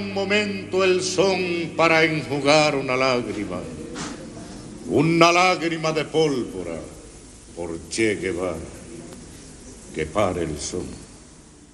Un momento el son para enjugar una lágrima de pólvora por Che Guevara, que pare el son.